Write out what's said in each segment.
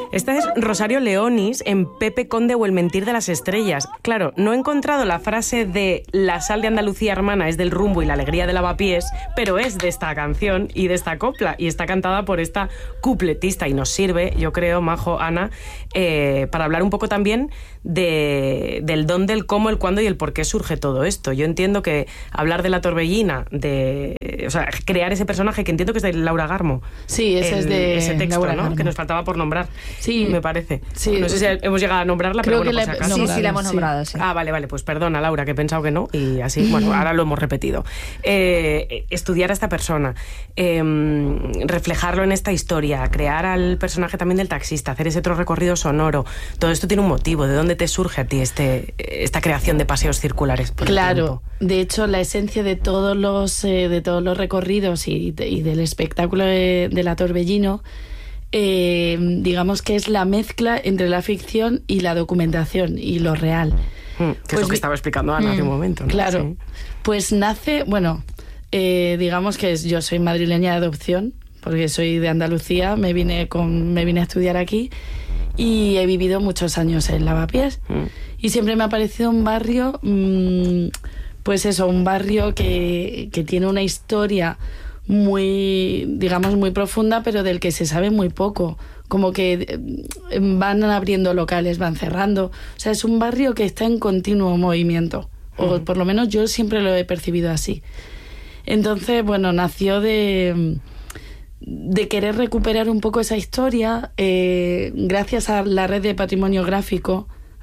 Esta es Rosario Leonis en Pepe Conde o El mentir de las estrellas. Claro, no he encontrado la frase de la sal de Andalucía hermana es del rumbo y la alegría de lavapiés, pero es de esta canción y de esta copla, y está cantada por esta cupletista, y nos sirve, yo creo, Majo, Ana, para hablar un poco también del dónde, el cómo, el cuándo y el por qué surge todo esto. Yo entiendo que hablar de la Torbellina, o sea, crear ese personaje, que entiendo que es de Laura Garmo. Sí, ese es de ese texto, Laura ¿no? Garmo. Que nos faltaba por nombrar, sí, me parece. Sí. No sé si hemos llegado a nombrarla, creo pero bueno, que por si acaso. Sí, la hemos nombrado, sí. Ah, vale, pues perdona, Laura, que he pensado que no, y así, bueno, ahora lo hemos repetido. Estudiar a esta persona, reflejarlo en esta historia, crear al personaje también del taxista, hacer ese otro recorrido sonoro, todo esto tiene un motivo. ¿De dónde te surge a ti esta creación de paseos circulares por el tiempo? De hecho, la esencia de todos los recorridos y del espectáculo de la Torbellino, digamos que es la mezcla entre la ficción y la documentación y lo real. Que es lo que estaba explicando Ana hace un momento, ¿no? Claro, sí. Pues nace, digamos que yo soy madrileña de adopción, porque soy de Andalucía, me vine a estudiar aquí y he vivido muchos años en Lavapiés. Y siempre me ha parecido un barrio, pues eso, un barrio que tiene una historia muy, digamos, muy profunda, pero del que se sabe muy poco. Como que van abriendo locales, van cerrando. O sea, es un barrio que está en continuo movimiento. O por lo menos yo siempre lo he percibido así. Entonces, bueno, nació de querer recuperar un poco esa historia gracias a la red de patrimonio gráfico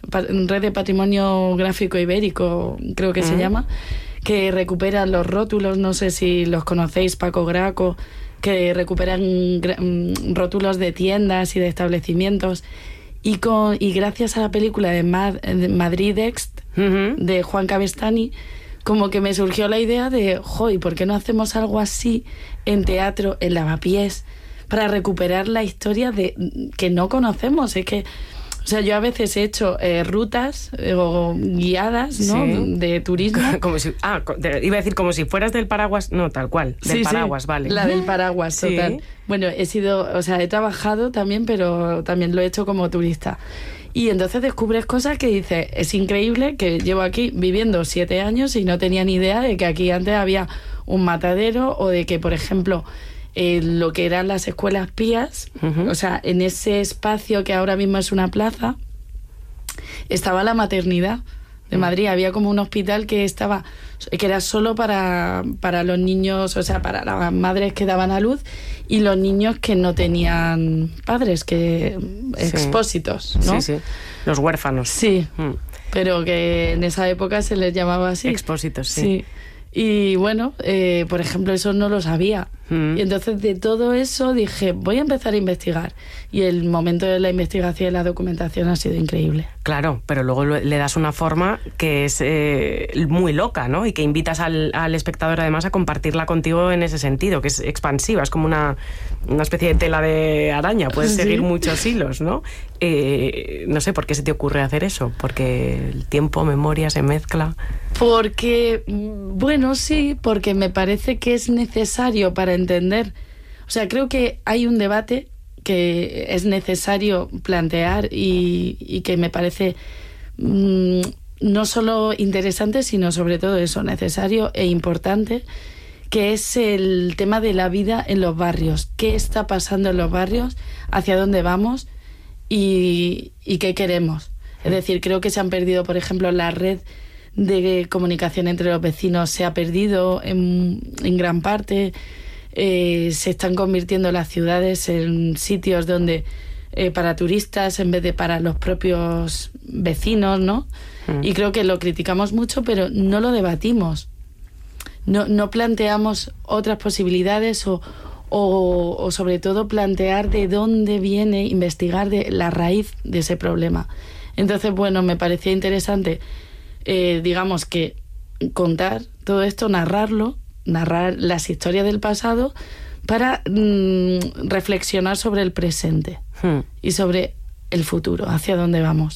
ibérico, creo que se llama, que recupera los rótulos, no sé si los conocéis, Paco Graco, que recuperan rótulos de tiendas y de establecimientos, y gracias a la película de Madrid Ext, de Juan Cabestany, como que me surgió la idea de, ¿y por qué no hacemos algo así en teatro, en Lavapiés, para recuperar la historia que no conocemos? Es que, o sea, yo a veces he hecho rutas o guiadas, ¿no? Sí. De turismo. Iba a decir como si fueras del paraguas, no, tal cual, del paraguas, sí. Vale. La del paraguas, total. Sí. Bueno, he trabajado también, pero también lo he hecho como turista. Y entonces descubres cosas que dices, es increíble que llevo aquí viviendo 7 años y no tenía ni idea de que aquí antes había un matadero, o de que, por ejemplo, lo que eran las escuelas pías, o sea, en ese espacio que ahora mismo es una plaza, estaba la maternidad de Madrid. Había como un hospital que era solo para los niños, o sea, para las madres que daban a luz y los niños que no tenían padres, expósitos, ¿no? Sí. Los huérfanos. Sí, pero que en esa época se les llamaba así. Expósitos, sí. Y bueno, por ejemplo, eso no lo sabía. Y entonces de todo eso dije, voy a empezar a investigar. Y el momento de la investigación y la documentación ha sido increíble. Claro, pero luego le das una forma que es muy loca, ¿no? Y que invitas al espectador además a compartirla contigo en ese sentido, que es expansiva, es como una especie de tela de araña, puedes seguir muchos hilos, ¿no? No sé, ¿por qué se te ocurre hacer eso? Porque el tiempo, memoria, se mezcla. Porque me parece que es necesario para entender. O sea, creo que hay un debate que es necesario plantear y que me parece no solo interesante, sino sobre todo eso, necesario e importante, que es el tema de la vida en los barrios. ¿Qué está pasando en los barrios? ¿Hacia dónde vamos? ¿Y qué queremos? Es decir, creo que se han perdido, por ejemplo, la red de comunicación entre los vecinos se ha perdido en gran parte. Se están convirtiendo las ciudades en sitios donde para turistas en vez de para los propios vecinos, ¿no? Y creo que lo criticamos mucho, pero no lo debatimos. No planteamos otras posibilidades o sobre todo plantear de dónde viene, investigar de la raíz de ese problema. Entonces, bueno, me parecía interesante digamos que contar todo esto, narrar las historias del pasado para reflexionar sobre el presente y sobre el futuro, hacia dónde vamos.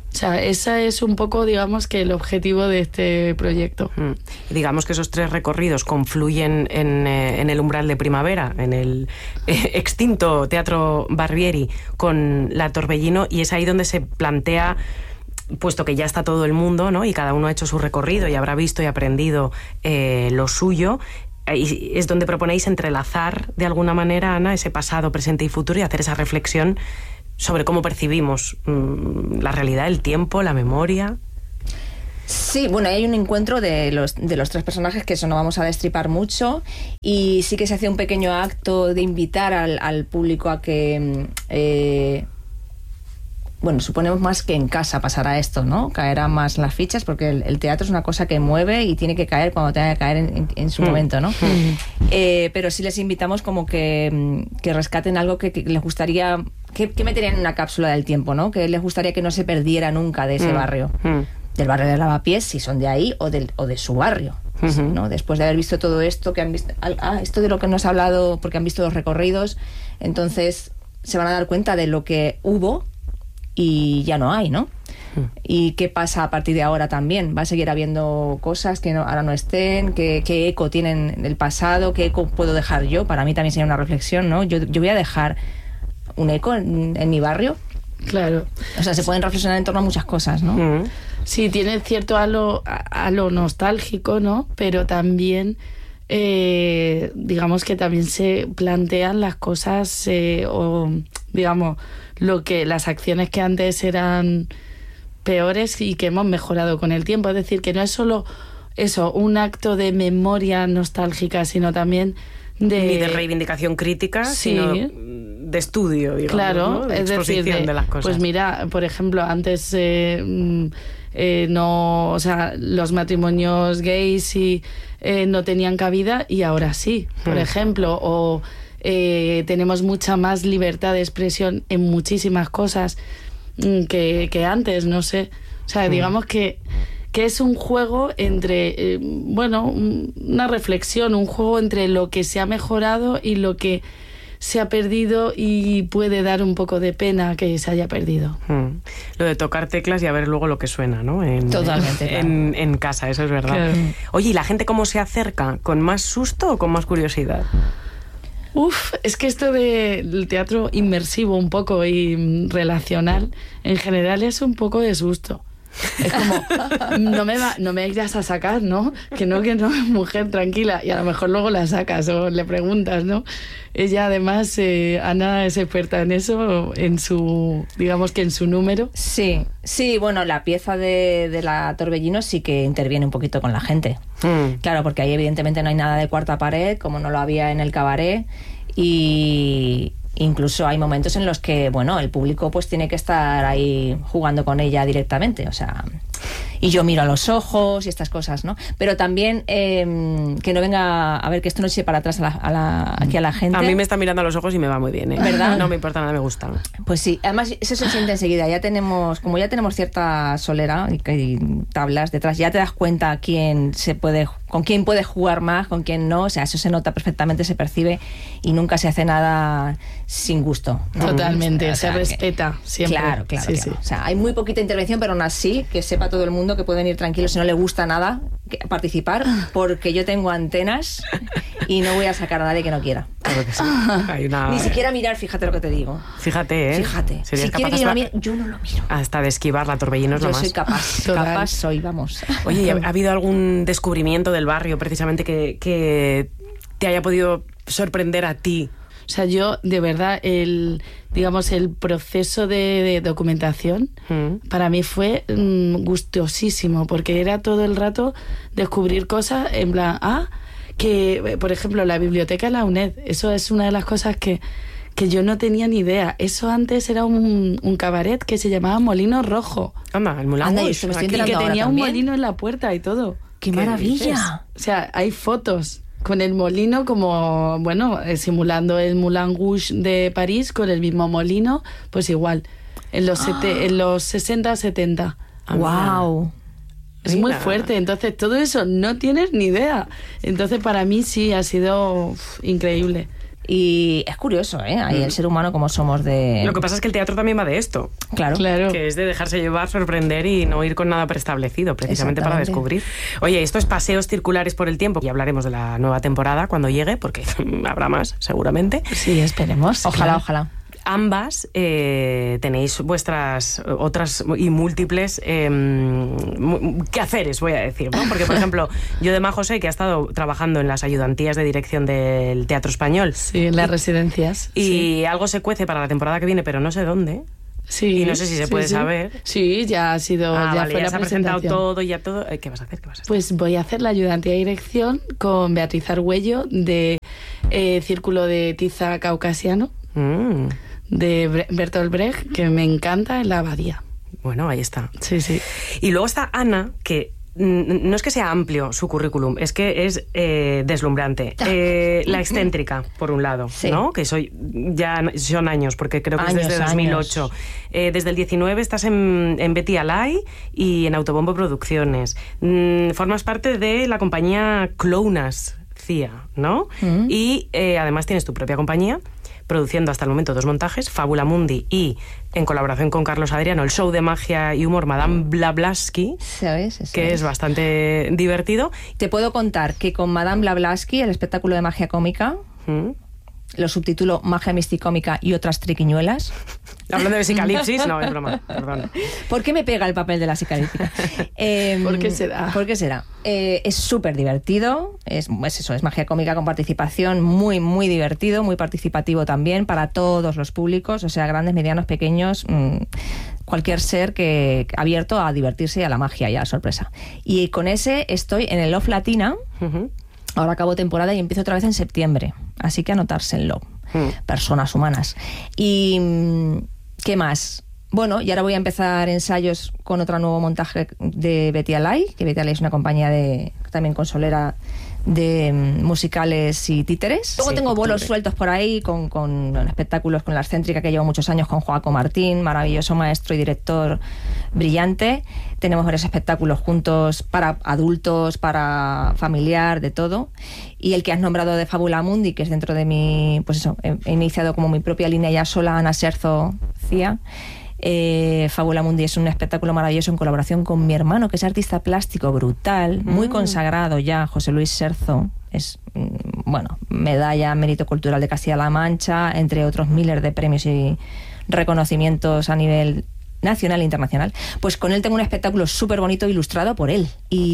O sea, ese es un poco, digamos, que el objetivo de este proyecto. Y digamos que esos 3 recorridos confluyen en el Umbral de Primavera, en el extinto Teatro Barbieri, con la Torbellino, y es ahí donde se plantea, puesto que ya está todo el mundo, ¿no? Y cada uno ha hecho su recorrido y habrá visto y aprendido lo suyo, y es donde proponéis entrelazar de alguna manera, Ana, ese pasado, presente y futuro, y hacer esa reflexión sobre cómo percibimos la realidad, el tiempo, la memoria. Sí, bueno, hay un encuentro de los 3 personajes, que eso no vamos a destripar mucho, y sí que se hace un pequeño acto de invitar al público a que... bueno, suponemos más que en casa pasará esto, ¿no? Caerán más las fichas, porque el teatro es una cosa que mueve y tiene que caer cuando tenga que caer en su momento, ¿no? Pero sí les invitamos como que rescaten algo que les gustaría... que meterían en una cápsula del tiempo, ¿no? Que les gustaría que no se perdiera nunca de ese barrio. Del barrio de Lavapiés, si son de ahí, o de su barrio, ¿no? Después de haber visto todo esto, que han visto... esto de lo que nos ha hablado, porque han visto los recorridos, entonces se van a dar cuenta de lo que hubo y ya no hay, ¿no? ¿Y qué pasa a partir de ahora también? ¿Va a seguir habiendo cosas que ahora no estén? ¿Qué eco tienen del pasado? ¿Qué eco puedo dejar yo? Para mí también sería una reflexión, ¿no? Yo voy a dejar un eco en mi barrio. Claro. O sea, se pueden reflexionar en torno a muchas cosas, ¿no? Sí, tiene cierto halo nostálgico, ¿no? Pero también... digamos que también se plantean las cosas o digamos las acciones que antes eran peores y que hemos mejorado con el tiempo. Es decir, que no es solo eso, un acto de memoria nostálgica, sino también ni de reivindicación crítica, sino de estudio, digamos, claro, ¿no? De es exposición decir, de las cosas. Pues mira, por ejemplo, antes no, o sea, los matrimonios gays no tenían cabida y ahora sí, por ejemplo, o tenemos mucha más libertad de expresión en muchísimas cosas que antes, no sé. O sea, digamos que es un juego entre, una reflexión, un juego entre lo que se ha mejorado y lo que se ha perdido, y puede dar un poco de pena que se haya perdido. Lo de tocar teclas y a ver luego lo que suena, ¿no? Totalmente. En casa, eso es verdad. Claro. Oye, ¿y la gente cómo se acerca? ¿Con más susto o con más curiosidad? Es que esto del teatro inmersivo un poco y relacional, en general es un poco de susto. Es como, no me irás a sacar, ¿no? Que no, mujer, tranquila. Y a lo mejor luego la sacas o le preguntas, ¿no? Ella además, Ana es experta en eso, digamos que en su número. Sí, bueno, la pieza de la Torbellino sí que interviene un poquito con la gente. Claro, porque ahí evidentemente no hay nada de cuarta pared, como no lo había en el cabaret, y incluso hay momentos en los que, el público pues tiene que estar ahí jugando con ella directamente, o sea, y yo miro a los ojos y estas cosas, ¿no? Pero también que no venga, a ver, que esto no eche para atrás aquí a la gente. A mí me está mirando a los ojos y me va muy bien, ¿eh? ¿Verdad? No me importa nada, me gusta. Pues sí, además eso se siente enseguida. Ya tenemos cierta solera y tablas detrás, ya te das cuenta con quién puedes jugar más, con quién no. O sea, eso se nota perfectamente, se percibe, y nunca se hace nada sin gusto, ¿no? Totalmente, O sea, se respeta siempre. Claro. Sí. O sea, hay muy poquita intervención, pero aún así que sepa todo el mundo que pueden ir tranquilos si no le gusta nada participar, porque yo tengo antenas y no voy a sacar a nadie que no quiera. Claro que sí. Ni siquiera mirar, fíjate lo que te digo. Fíjate, ¿eh? Fíjate. Si quiere que yo lo mire, yo no lo miro. Hasta de esquivar la Torbellino es lo más. Yo soy capaz. Capaz soy, vamos. Oye, ¿ha habido algún descubrimiento del barrio precisamente que te haya podido sorprender a ti? O sea, yo, de verdad, el proceso de documentación para mí fue gustosísimo, porque era todo el rato descubrir cosas en plan, que, por ejemplo, la biblioteca de la UNED, eso es una de las cosas que yo no tenía ni idea. Eso antes era un cabaret que se llamaba Molino Rojo. Anda, el Moulin Rouge, y que tenía un molino en la puerta y todo. ¡Qué maravilla! O sea, hay fotos con el molino como, simulando el Moulin Rouge de París, con el mismo molino, pues igual, en los 60, 70. ¡Wow! Es muy fuerte, entonces todo eso no tienes ni idea. Entonces para mí sí ha sido increíble. Y es curioso, Ahí el ser humano como somos de... Lo que pasa es que el teatro también va de esto. Claro. Que es de dejarse llevar, sorprender y no ir con nada preestablecido, precisamente para descubrir. Oye, estos paseos circulares por el tiempo, y hablaremos de la nueva temporada cuando llegue, porque habrá más, seguramente. Sí, esperemos. Ojalá. Ambas tenéis vuestras otras y múltiples quehaceres, voy a decir, ¿no? Porque, por ejemplo, yo de Majo sé que ha estado trabajando en las ayudantías de dirección del Teatro Español. Sí, en las residencias. Y algo se cuece para la temporada que viene, pero no sé dónde. Sí, y no sé si se puede saber. Sí, ya ha sido... ya vale, fue ya la se ha presentado presentación. todo, ya todo. ¿Qué vas a hacer? Pues voy a hacer la ayudantía de dirección con Beatriz Argüello de Círculo de Tiza Caucasiano. De Bertolt Brecht, que me encanta, en la abadía. Bueno, ahí está. Sí. Y luego está Ana, que no es que sea amplio su currículum, es que es deslumbrante. La excéntrica, por un lado, sí. ¿no? Que son años, porque creo que años, es desde 2008. Desde el 19 estás en Betty Alay y en Autobombo Producciones. Formas parte de la compañía Clownas, CIA, ¿no? Y además tienes tu propia compañía, produciendo hasta el momento 2 montajes, Fábula Mundi y, en colaboración con Carlos Adriano, el show de magia y humor Madame Blavatsky, que es bastante divertido. Te puedo contar que con Madame Blavatsky, el espectáculo de magia cómica, lo subtitulo Magia Misticómica y otras triquiñuelas. Hablando de psicalipsis, no, es broma, perdón. ¿Por qué me pega el papel de la psicalíptica? ¿Por qué será? ¿Por qué será? Es súper divertido, es magia cómica con participación, muy, muy divertido, muy participativo también para todos los públicos, o sea, grandes, medianos, pequeños, cualquier ser que abierto a divertirse y a la magia y a la sorpresa. Y con ese estoy en el Love Latina. Ahora acabo temporada y empiezo otra vez en septiembre, así que anotárselo, personas humanas. Y ¿qué más? Bueno, y ahora voy a empezar ensayos con otro nuevo montaje de Betty Alay, que Betty Alay es una compañía también consolera de musicales y títeres. Luego tengo bolos sueltos por ahí con espectáculos con la excéntrica, que llevo muchos años con Joaco Martín, maravilloso maestro y director brillante. Tenemos varios espectáculos juntos para adultos, para familiar, de todo. Y el que has nombrado de Fábula Mundi, que es dentro de mi... Pues eso, he iniciado como mi propia línea ya sola, Ana Scherzo CIA. Fábula Mundi es un espectáculo maravilloso en colaboración con mi hermano, que es artista plástico brutal, muy consagrado ya, José Luis Scherzo. Es, medalla Mérito Cultural de Castilla-La Mancha, entre otros miles de premios y reconocimientos a nivel nacional e internacional. Pues con él tengo un espectáculo súper bonito ilustrado por él.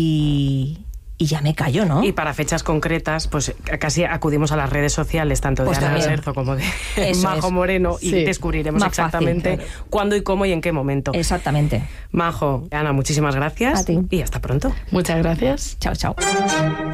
Y ya me cayó, ¿no? Y para fechas concretas, pues casi acudimos a las redes sociales, tanto de Ana Scherzo como de Majo Moreno, y descubriremos más exactamente fácil, cuándo y cómo y en qué momento. Exactamente. Majo, Ana, muchísimas gracias. A ti. Y hasta pronto. Muchas gracias. Chao, chao.